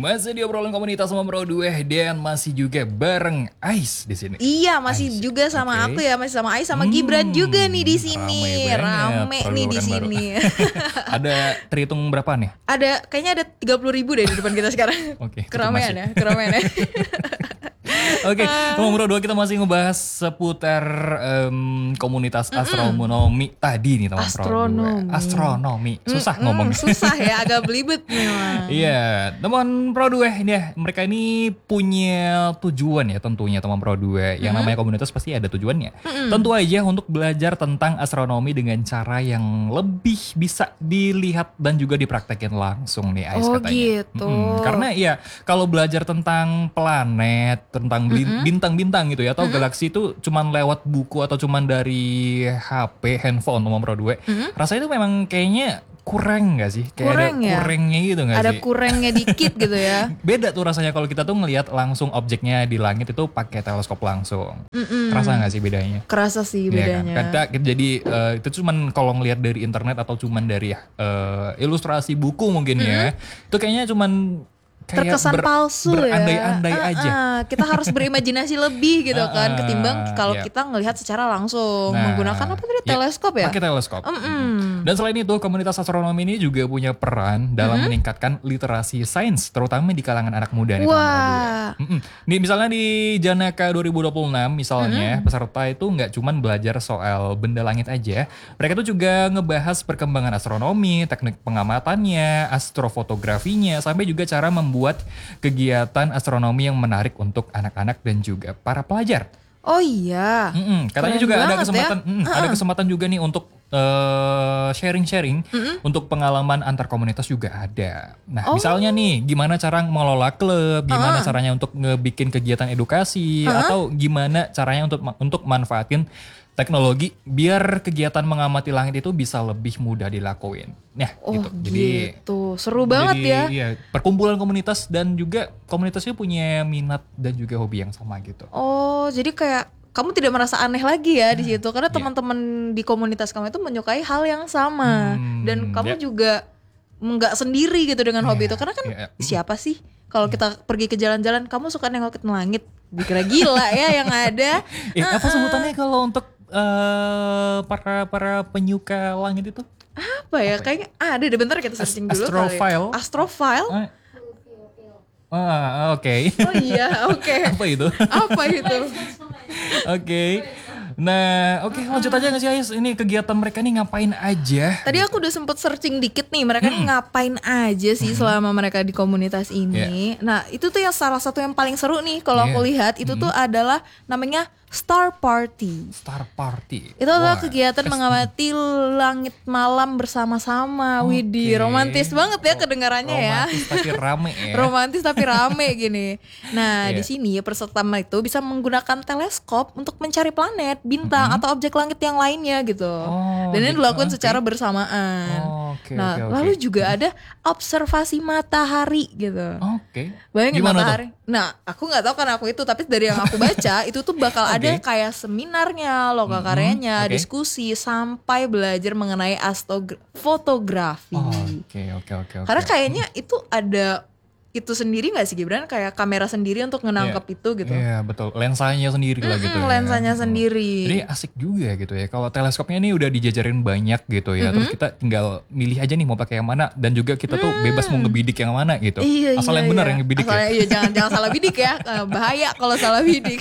Masih di obrolan komunitas sama Bro Due dan masih juga bareng Ais di sini. Iya, masih Ais. juga sama Oke. aku ya, masih sama Ais sama Gibran juga nih di sini. Rame Rame nih di baru. sini. Ada terhitung berapa nih? Kayaknya ada 30.000 deh di depan kita sekarang. Oke, Keramaian masih. ya, keramaian ya. Oke, Teman Bro Dua kita masih ngebahas seputar komunitas astronomi tadi nih teman Bro Dua. Astronomi, susah ngomongnya. Susah ya, agak belibet memang. Iya, teman Pro 2 ini ya, mereka ini punya tujuan ya tentunya teman Pro 2. Yang namanya komunitas pasti ada tujuannya. Tentu aja untuk belajar tentang astronomi dengan cara yang lebih bisa dilihat dan juga dipraktekin langsung nih Ais Oh, katanya. gitu. Karena ya kalau belajar tentang planet, tentang bintang-bintang gitu ya atau galaksi itu cuman lewat buku atau cuman dari HP, handphone teman Pro 2. Rasanya itu memang kayaknya kurang gak sih? Kayak Kurang ada ya? kurangnya gitu gak Ada sih? kurangnya dikit gitu ya. Beda tuh rasanya kalau kita tuh ngelihat langsung objeknya di langit itu pakai teleskop langsung. Kerasa gak sih bedanya? Kerasa sih Iya bedanya. kan? Jadi itu cuman kalau ngelihat dari internet atau cuman dari ilustrasi buku mungkin ya. Itu kayaknya cuman kayak Terkesan palsu ya. berandai-andai aja. Kita harus berimajinasi lebih gitu kan ketimbang kalau iya. kita ngelihat secara langsung Nah, menggunakan apa tadi teleskop ya? Pakai teleskop. Dan selain itu, komunitas astronomi ini juga punya peran dalam meningkatkan literasi sains, terutama di kalangan anak muda nih. Wah. Nih misalnya di Janaka 2026 misalnya, peserta itu nggak cuman belajar soal benda langit aja, mereka tuh juga ngebahas perkembangan astronomi, teknik pengamatannya, astrofotografinya, sampai juga cara membuat kegiatan astronomi yang menarik untuk anak-anak dan juga para pelajar. Oh iya. Katanya Keren juga ada banget kesempatan, ya. ada kesempatan juga nih untuk sharing-sharing untuk pengalaman antar komunitas juga ada. Nah, misalnya nih, gimana cara mengelola klub, gimana caranya untuk ngebikin kegiatan edukasi, atau gimana caranya untuk manfaatin teknologi biar kegiatan mengamati langit itu bisa lebih mudah dilakuin. Nah, gitu. Jadi Seru banget ya. Iya, perkumpulan komunitas dan juga komunitasnya punya minat dan juga hobi yang sama gitu. Oh, jadi kayak kamu tidak merasa aneh lagi ya di situ karena teman-teman di komunitas kamu itu menyukai hal yang sama dan kamu juga nggak sendiri gitu dengan hobi itu karena kan siapa sih kalau kita pergi ke jalan-jalan kamu suka nengok ke langit dikira gila ya yang ada. Apa sebutannya kalau untuk para penyuka langit itu? Apa ya? Kayaknya ada deh, bentar kita searching dulu Astrophile. kali ya. Astrophile? Oke. Oh iya, oke. Apa itu? Apa itu? Oke. Nah, oke, lanjut aja nggak sih Ais? Ini kegiatan mereka nih ngapain aja? Tadi aku udah sempet searching dikit nih, mereka nih ngapain aja sih selama mereka di komunitas ini. Nah, itu tuh yang salah satu yang paling seru nih kalau aku lihat itu tuh adalah namanya Star Party. Star Party. Itu adalah kegiatan mengamati langit malam bersama-sama. Widih, romantis banget ya kedengarannya ya. Romantis tapi rame ya. Romantis tapi rame gini. Nah, di sini peserta itu bisa menggunakan teleskop untuk mencari planet, bintang atau objek langit yang lainnya gitu. Dan ini dilakukan secara bersamaan. Lalu juga ada observasi matahari gitu. Bayangin Gimana matahari. Nah, aku nggak tahu karena aku itu, tapi dari yang aku baca itu tuh bakal ada kayak seminarnya, loka karyanya, diskusi sampai belajar mengenai astrofotografi. Karena kayaknya itu ada itu sendiri gak sih Gibran? Kayak kamera sendiri untuk ngenangkep itu gitu. Iya betul, lensanya sendiri lah gitu ya. Lensanya sendiri. Jadi asik juga gitu ya. Kalau teleskopnya ini udah dijajarin banyak gitu ya. Terus kita tinggal milih aja nih mau pakai yang mana. Dan juga kita tuh bebas mau ngebidik yang mana gitu. Asal yang benar yang ngebidik ya. Iya, jangan salah bidik ya. Bahaya kalau salah bidik.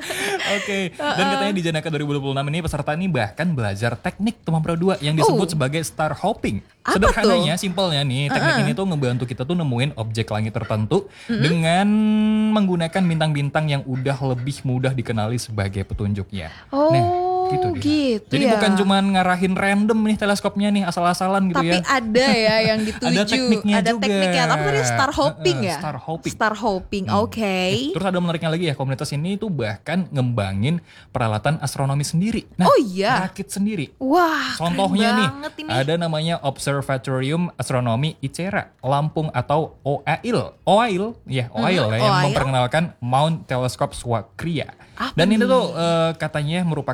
Oke. Dan katanya di Janaka 2026 ini peserta ini bahkan belajar teknik teman Pro 2 yang disebut sebagai star hopping. Sederhananya, simpelnya nih, teknik ini tuh ngebantu kita tuh nemuin objek langit tertentu dengan menggunakan bintang-bintang yang udah lebih mudah dikenali sebagai petunjuknya. Gitu dia. Jadi bukan cuman ngarahin random nih teleskopnya nih asal-asalan gitu tapi ya. Tapi ada ya yang dituju. Ada tekniknya ada juga. Tekniknya. Apa tadi star hopping ya? Star hopping. Star hopping, oke. Terus ada menariknya lagi ya, komunitas ini tuh bahkan ngembangin peralatan astronomi sendiri. Nah, rakit sendiri. Wah, contohnya nih, ini. ada namanya Observatorium Astronomi Icera, Lampung atau OAIL. OAIL ya yang memperkenalkan Mount Telescope Swakria. Dan ini tuh katanya merupakan perangkat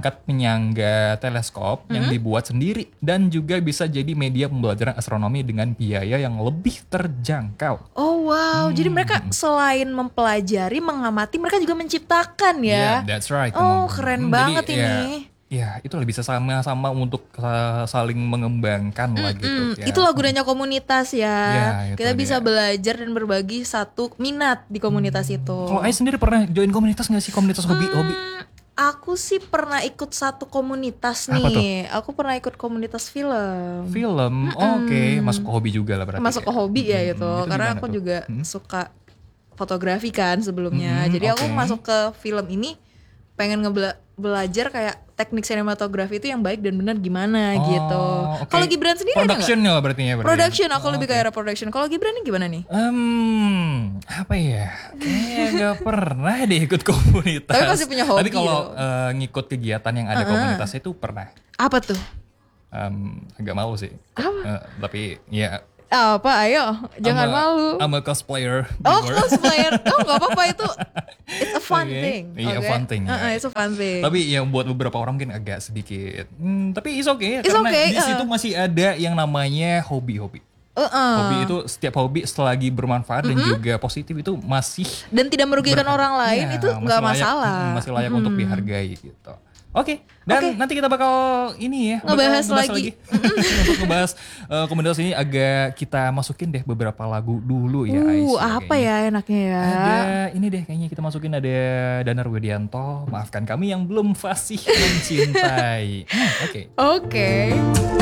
perangkat penyangga teleskop yang dibuat sendiri dan juga bisa jadi media pembelajaran astronomi dengan biaya yang lebih terjangkau. Oh wow, jadi mereka selain mempelajari, mengamati, mereka juga menciptakan ya? Yeah, that's right. Oh keren banget jadi, ini. Ya, itu lebih bisa sama-sama untuk saling mengembangkan lah gitu. Ya. Itulah gunanya komunitas ya. Kita bisa dia. belajar dan berbagi satu minat di komunitas itu. Kalau Ais sendiri pernah join komunitas nggak sih, komunitas hobi? Aku sih pernah ikut satu komunitas nih. Apa tuh? Aku pernah ikut komunitas film. Film, oke. Masuk ke hobi juga lah berarti. Masuk ke hobi ya itu. Karena aku tuh? juga suka fotografi kan sebelumnya. Jadi aku masuk ke film ini pengen belajar kayak teknik sinematografi itu yang baik dan benar gimana gitu. Okay. Kalau Gibran sendiri ada nggak? Production ya berarti ya. Production, aku lebih ke era production. Kalau Gibran ini gimana nih? Apa ya? Kayaknya gak pernah deh ikut komunitas. Tapi pasti punya hobi. Tapi kalau ngikut kegiatan yang ada komunitas itu pernah. Apa tuh? Agak malu sih. Tapi ya. Apa? Ayo, jangan malu. I'm a cosplayer. Oh, cosplayer. Oh, gak apa-apa itu. It's a fun thing. Iya, fun thing. It's a fun thing. Tapi ya buat beberapa orang mungkin agak sedikit. Tapi it's okay. It's karena okay. di situ masih ada yang namanya hobi-hobi. Hobi itu, setiap hobi selagi bermanfaat dan juga positif itu masih. Dan tidak merugikan orang lain itu gak masalah. Masih layak untuk dihargai gitu. Oke, dan nanti kita bakal ini ya ngebahas lagi. Untuk ngebahas komunitas ini agak kita masukin deh beberapa lagu dulu ya Ais. Apa ya enaknya ya? Ada ini deh kayaknya kita masukin ada Danar Widianto, Maafkan Kami yang belum fasih mencintai. Oke.